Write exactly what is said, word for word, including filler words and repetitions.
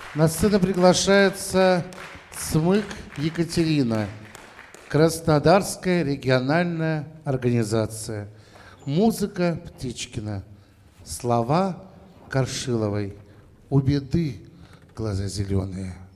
На сцену приглашается СМЫК Екатерина, Краснодарская региональная организация. Музыка Птичкина. Слова Коршиловой. У беды глаза зеленые.